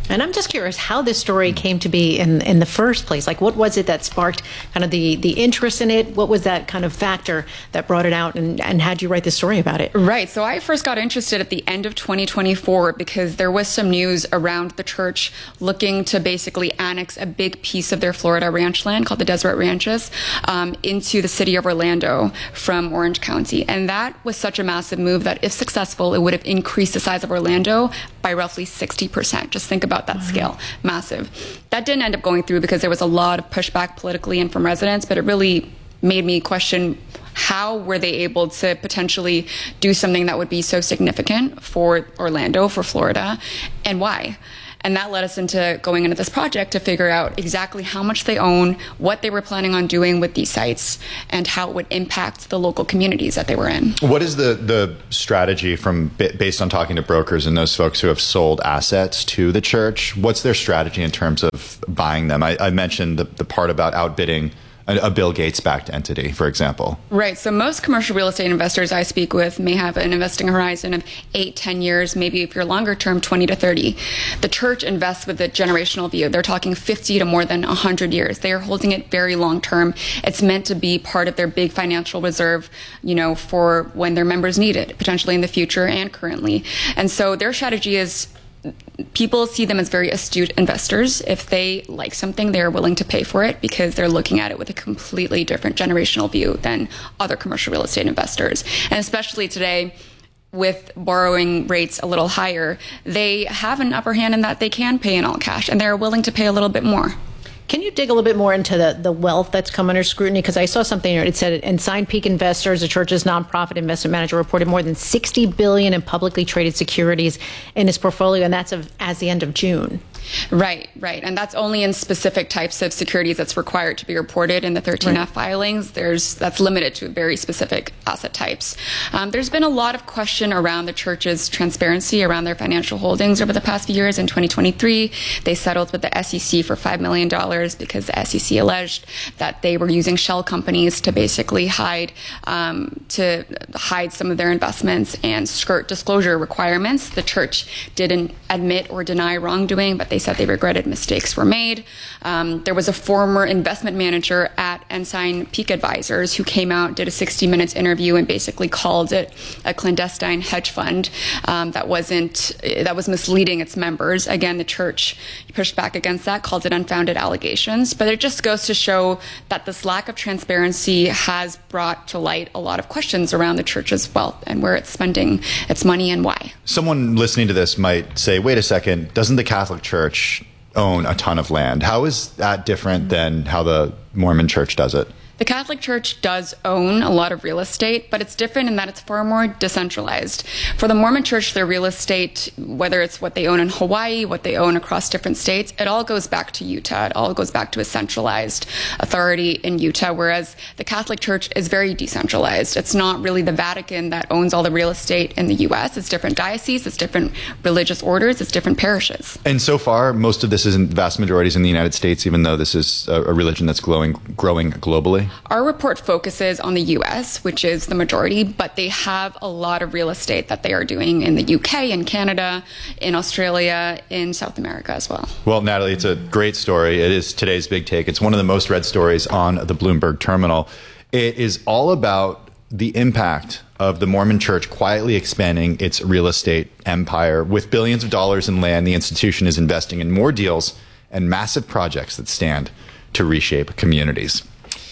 And I'm just curious how this story came to be in in the first place. Like, what was it that sparked kind of the, the interest in it? What was that kind of factor that brought it out, and, and how'd you write this story about it? Right. So I first got interested at the end of twenty twenty-four because there was some news around the church looking to basically annex a big piece of their Florida ranch land called the Deseret Ranches um, into the city of Orlando from Orange County. And that was such a massive move that, if successful, it would have increased the size of Orlando by roughly sixty percent. Just think about that wow. scale. Massive. That didn't end up going through because there was a lot of pushback politically and from residents, but it really made me question how were they able to potentially do something that would be so significant for Orlando, for Florida, and why? And that led us into going into this project to figure out exactly how much they own, what they were planning on doing with these sites, and how it would impact the local communities that they were in. What is the, the strategy from based on talking to brokers and those folks who have sold assets to the church? What's their strategy in terms of buying them? I, I mentioned the, the part about outbidding a Bill Gates-backed entity, for example. Right. So most commercial real estate investors I speak with may have an investing horizon of eight, ten years, maybe if you're longer term, twenty to thirty. The church invests with a generational view. They're talking fifty to more than one hundred years. They are holding it very long term. It's meant to be part of their big financial reserve, you know, for when their members need it, potentially in the future and currently. And so their strategy is, people see them as very astute investors. If they like something, they're willing to pay for it because they're looking at it with a completely different generational view than other commercial real estate investors. And especially today, with borrowing rates a little higher, they have an upper hand in that they can pay in all cash, and they're willing to pay a little bit more. Can you dig a little bit more into the, the wealth that's come under scrutiny? Because I saw something here. It said Ensign Peak Investors, the church's nonprofit investment manager, reported more than sixty billion dollars in publicly traded securities in its portfolio, and that's of, as the end of June. Right, right. And that's only in specific types of securities that's required to be reported in the thirteen F right. filings. There's that's limited to very specific asset types. Um, there's been a lot of question around the church's transparency around their financial holdings over the past few years. In twenty twenty-three, they settled with the S E C for five million dollars because the S E C alleged that they were using shell companies to basically hide um, to hide some of their investments and skirt disclosure requirements. The church didn't admit or deny wrongdoing, but they said they regretted mistakes were made. Um, there was a former investment manager at Ensign Peak Advisors who came out, did a sixty minutes interview, and basically called it a clandestine hedge fund um, that wasn't that was misleading its members. Again, the church pushed back against that, called it unfounded allegations. But it just goes to show that this lack of transparency has brought to light a lot of questions around the church's wealth and where it's spending its money and why. Someone listening to this might say, wait a second, doesn't the Catholic Church own a ton of land? How is that different than how the Mormon Church does it? The Catholic Church does own a lot of real estate, but it's different in that it's far more decentralized. For the Mormon Church, their real estate, whether it's what they own in Hawaii, what they own across different states, it all goes back to Utah. It all goes back to a centralized authority in Utah, whereas the Catholic Church is very decentralized. It's not really the Vatican that owns all the real estate in the U S. It's different dioceses, it's different religious orders, it's different parishes. And so far, most of this is in, the vast majority is in the United States, even though this is a, a religion that's growing, growing globally? Our report focuses on the U S, which is the majority, but they have a lot of real estate that they are doing in the U K, in Canada, in Australia, in South America as well. Well, Natalie, it's a great story. It is today's big take. It's one of the most read stories on the Bloomberg terminal. It is all about the impact of the Mormon Church quietly expanding its real estate empire. With billions of dollars in land, the institution is investing in more deals and massive projects that stand to reshape communities.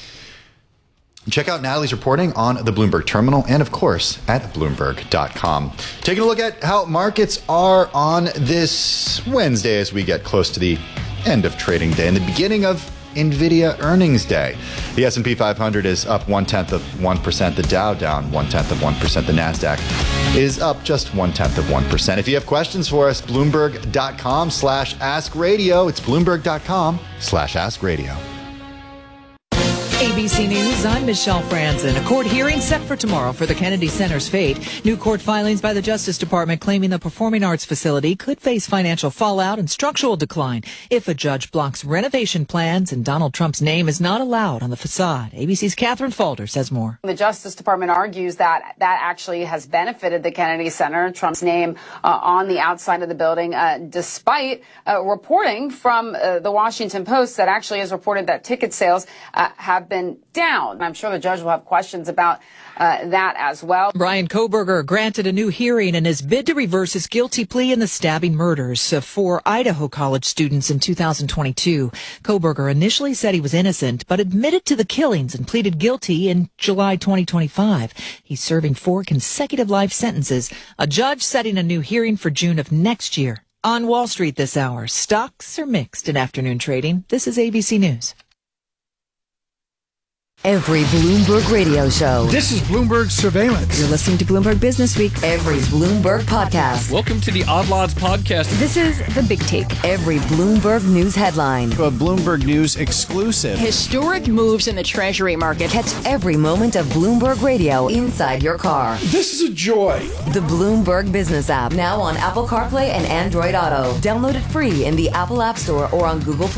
Check out Natalie's reporting on the Bloomberg terminal and, of course, at Bloomberg dot com. Taking a look at how markets are on this Wednesday as we get close to the end of trading day and the beginning of NVIDIA earnings day. The S and P five hundred is up one-tenth of one percent. The Dow down one-tenth of one percent. The NASDAQ is up just one-tenth of one percent. If you have questions for us, Bloomberg dot com slash ask radio. It's Bloomberg dot com slash ask radio. A B C News, I'm Michelle Franzen. A court hearing set for tomorrow for the Kennedy Center's fate. New court filings by the Justice Department claiming the performing arts facility could face financial fallout and structural decline if a judge blocks renovation plans and Donald Trump's name is not allowed on the facade. A B C's Catherine Falder says more. The Justice Department argues that that actually has benefited the Kennedy Center, Trump's name uh, on the outside of the building, uh, despite uh, reporting from uh, the Washington Post that actually has reported that ticket sales uh, have been down. I'm sure the judge will have questions about uh, that as well. Bryan Kohberger granted a new hearing in his bid to reverse his guilty plea in the stabbing murders of four Idaho College students in two thousand twenty-two. Kohberger initially said he was innocent, but admitted to the killings and pleaded guilty in July twenty twenty-five. He's serving four consecutive life sentences. A judge setting a new hearing for June of next year. On Wall Street this hour, stocks are mixed in afternoon trading. This is A B C News. Every Bloomberg radio show. This is Bloomberg Surveillance. You're listening to Bloomberg Business Week. Every Bloomberg podcast. Welcome to the Odd Lots podcast. This is The Big Take. Every Bloomberg News headline. A Bloomberg News exclusive. Historic moves in the Treasury market. Catch every moment of Bloomberg Radio inside your car. This is a joy. The Bloomberg Business app. Now on Apple CarPlay and Android Auto. Download it free in the Apple App Store or on Google Play.